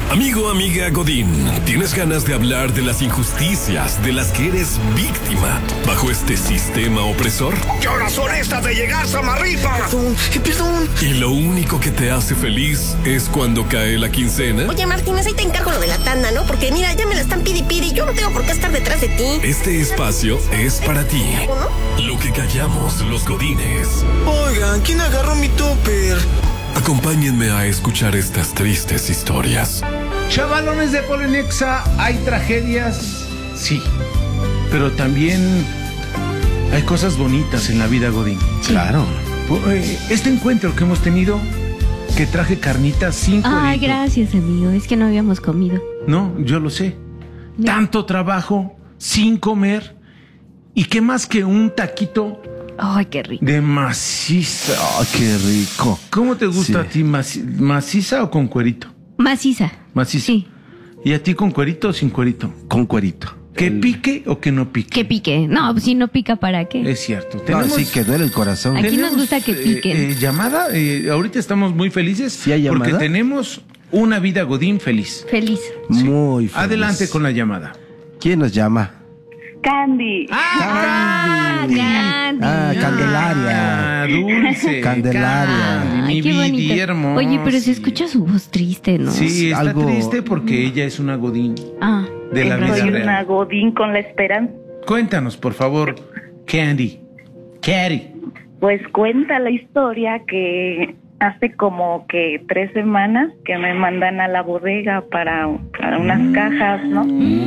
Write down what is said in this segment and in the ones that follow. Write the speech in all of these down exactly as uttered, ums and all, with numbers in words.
Amigo, amiga Godín, ¿tienes ganas de hablar de las injusticias de las que eres víctima bajo este sistema opresor? ¿Qué horas son estas de llegar, Samarripa? Perdón, perdón. ¿Y lo único que te hace feliz es cuando cae la quincena? Oye, Martínez, ahí te encargo lo de la tanda, ¿no? Porque mira, ya me la están pidi pidi y yo no tengo por qué estar detrás de ti. Este espacio es para ti. ¿No? Lo que callamos los godines. Oigan, ¿quién agarró mi topper? Acompáñenme a escuchar estas tristes historias. Chavalones de Polenexa, ¿hay tragedias? Sí, pero también hay cosas bonitas en la vida, Godín. Sí. Claro. Este encuentro que hemos tenido, que traje carnitas sin cuerito. Ay, gracias, amigo, es que no habíamos comido. No, yo lo sé. No. Tanto trabajo, sin comer, y qué más que un taquito... Ay, qué rico. De maciza. ¡Ay, qué rico! ¿Cómo te gusta Sí. a ti, maci- maciza o con cuerito? Maciza. Maciza. Sí. ¿Y a ti con cuerito o sin cuerito? Con cuerito. ¿Que El- pique o que no pique? Que pique. No, pues si no pica, ¿para qué? Es cierto. No, Tenemos, sí, que duele el corazón. Aquí tenemos, nos gusta que piquen. eh, eh, llamada. eh, ahorita estamos muy felices. ¿Sí hay llamada? Porque tenemos una vida Godín feliz. Feliz. Muy feliz. Adelante con la llamada. ¿Quién nos llama? Candy. Ah, Candy. Ah, Candelaria. Ah, dulce. Candelaria. Candy, mi Ay, qué bonito. vida hermosa. Oye, pero se escucha su voz triste, ¿no? Sí, está Algo- triste porque ella es una Godín Ah, de la con vida Soy razón. real. una godín con la esperanza. Cuéntanos, por favor, Candy. Candy. Pues cuenta la historia que hace como que tres semanas que me mandan a la bodega para, para unas cajas, ¿no?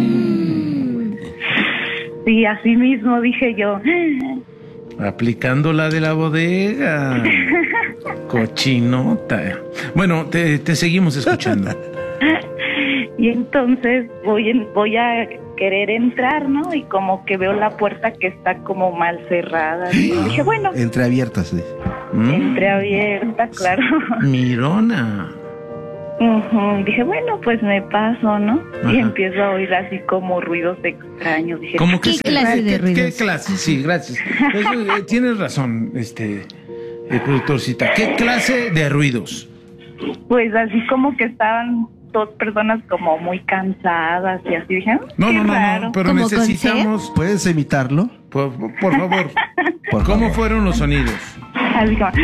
Sí, así mismo dije yo. Aplicando la de la bodega. Cochinota. Bueno, te, te seguimos escuchando. Y entonces voy en- voy a querer entrar, ¿no? Y como que veo la puerta que está como mal cerrada. Y dije, bueno, Entreabiertas, sí. ¿Mm? entreabierta, claro. Mirona. Ujú. Dije, bueno, pues me paso, ¿no? Ajá. Y empiezo a oír así como ruidos extraños. Dije, ¿Cómo que ¿Qué se- clase de ¿qué, ruidos? ¿Qué clase? Sí, gracias. Eso, eh, tienes razón, este, el productorcita. ¿Qué clase de ruidos? pues así como que estaban dos personas como muy cansadas y así. Dije, "Ah, No, qué no, no, raro". no, pero ¿Cómo con necesitamos, ¿Puedes imitarlo? por, por favor, Por ¿cómo favor. fueron los sonidos? Así como...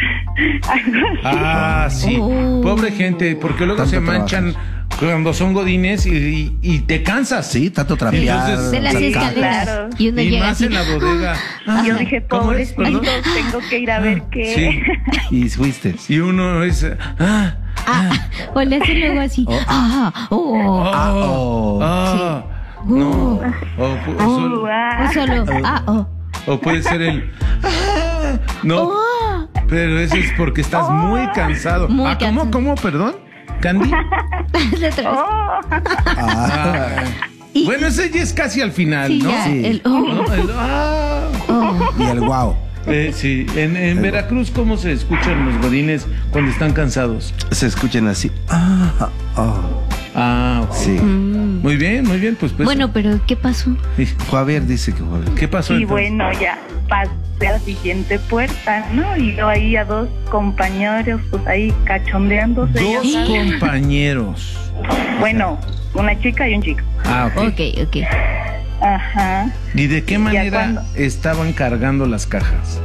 Ah, sí. Oh. Pobre gente, porque luego Tanto se manchan cuando son godines y, y- y te cansas. Sí, tanto trapear. Entonces- De las Sí, escaleras. claro. Y uno Y llega más así. en la bodega. Y yo Ah, dije, ¿cómo es? Perdón. pobrecitos, tengo que ir a ver qué... Sí. Y fuiste. Y uno es... Ah, Ah, o le hace luego así. Oh. Ah, oh. ah, oh. ah, Sí. no. Uh. O, pu- Uh, sol- ah. O solo. Ah, oh. o puede ser el... ah, no, Oh. pero eso es porque estás muy cansado. Muy ah, ¿cómo, cansado. cómo, perdón? ¿Candy? Hazle otra vez. Oh. Ah, Y- Bueno, ese ya es casi al final, Sí, ¿no? ya. Sí. El, oh, ¿No? El- ah. oh. y el guau. Eh, sí, en, en Veracruz, ¿cómo se escuchan los godines cuando están cansados? Se escuchan así. Ah, oh. Ah, ok. Sí. Mm. Muy bien, muy bien, pues, pues Bueno, pero ¿qué pasó? Javier dice que fue. ¿qué pasó Y entonces? bueno, ya pasé a la siguiente puerta, ¿no? Y yo ahí a dos compañeros, pues ahí cachondeándose. ya Dos sabes. compañeros. Bueno, una chica y un chico. Ah, ok. Ok, ok. Ajá. ¿Y de qué manera cuando- estaban cargando las cajas?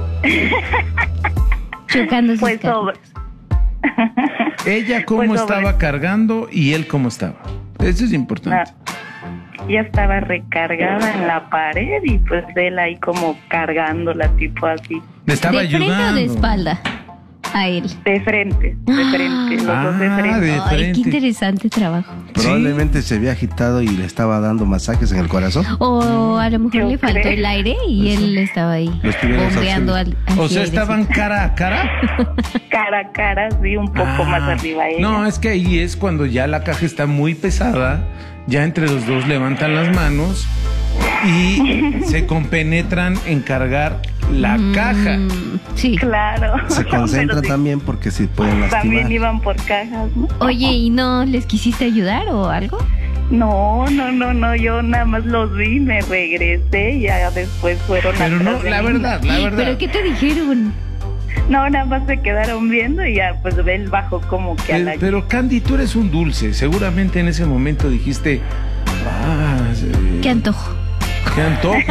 Chocando sus Pues carros. sobre... Ella cómo Pues sobre- estaba cargando y él cómo estaba. Eso es importante. Ya estaba recargada en la pared y pues él ahí como cargándola tipo así. Le estaba ¿De frente ayudando. o de espalda? A él. De frente, de frente, los dos de Ah, frente. de- Ay, frente. qué interesante trabajo. Probablemente se había agitado y le estaba dando masajes en el corazón. O a lo mejor Yo le faltó creo. el aire y él estaba ahí Los primeros bombeando al, auxilios. al O sea, airecito. estaban cara a cara. Cara a cara, sí, un poco Ah, más arriba ella. No, es que ahí es cuando ya la caja está muy pesada, ya entre los dos levantan las manos y se compenetran en cargar la Mm, caja. Sí. Claro. Se concentra Pero sí, también porque si pueden lastimar. también iban por cajas, ¿no? Oye, ¿y no les quisiste ayudar o algo? No, no, no, no, yo nada más los vi, me regresé y ya después fueron Pero no, atrás de la mí. verdad, la verdad. ¿Pero qué te dijeron? No, nada más se quedaron viendo y ya, pues él bajó como que a la... Pero, pero Candy, tú eres un dulce. Seguramente en ese momento dijiste, ah, sí, Qué antojo. qué antojo.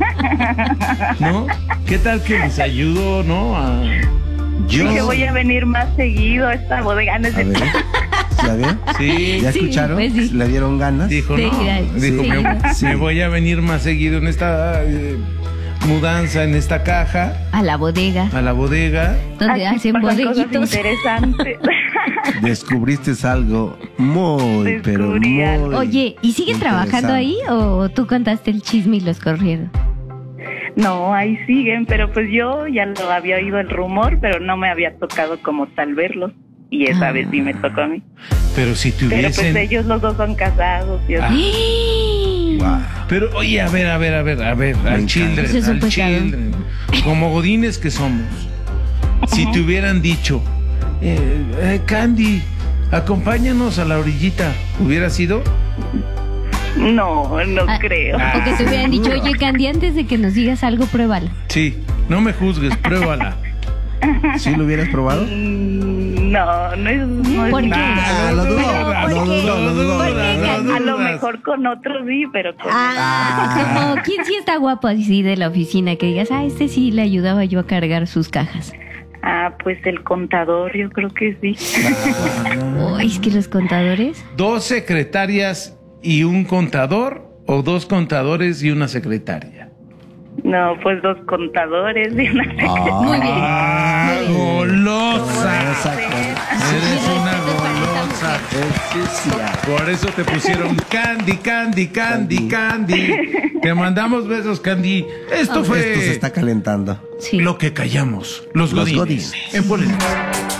¿No? ¿Qué tal que les ayudo, no? A... Yo. Dije, voy a venir más seguido a esta bodega. No es A ver, cierto. ¿ya ven? Sí. ¿Ya Sí, escucharon? pues sí. ¿Le dieron ganas? Dijo, Sí, no. ya, Dijo, sí. me, Sí. me voy a venir más seguido en esta eh, mudanza, en esta caja, A la bodega, a la bodega. donde Aquí hacen pasan cosas bodeguitos. interesantes. Descubriste algo muy, pero Descubrí muy... algo. Oye, ¿y siguen trabajando ahí o tú contaste el chisme y los corrieron? No, ahí siguen, pero pues yo ya lo había oído el rumor, pero no me había tocado como tal verlos. Y esa Ah. vez sí me tocó a mí. Pero si Pero tuviesen... pues ellos los dos son casados. Y Ah. así. Guau. Pero oye, a ver, a ver, a ver, a ver, Me al encanta. children, Eso es un al pecado. children. Como godines que somos. Si te hubieran dicho, eh, eh, Candy, acompáñanos a la orillita, ¿hubiera sido? No, no Ah. creo. O que te hubieran dicho, oye, Candy, antes de que nos digas algo, pruébala. Sí, no me juzgues, pruébala. ¿Sí lo hubieras probado? Mm, No, no es... No es ¿Por mi- qué? Ah, lo dudó, Pero, lo ¿por qué? dudó, lo dudó. ¿Por qué, lo Candy? dudó. A lo dudas. mejor con otros sí, pero con... Ah, como, ¿quién sí está guapo así de la oficina? Que digas, ah, este sí le ayudaba yo a cargar sus cajas. Ah, pues el contador, yo creo que sí. Oh, es que los contadores. ¿Dos secretarias y un contador o dos contadores y una secretaria? No, pues dos contadores y una... Muy bien. ¡Ah, Muy bien. golosa! Exacto. Eres una golosa. Sí, sí, ya. Por eso te pusieron Candy, Candy, Candy, Candy. Te mandamos besos, Candy. Esto fue Esto se está calentando. Sí. lo que callamos. Los, Los godines. godines. En Polémica.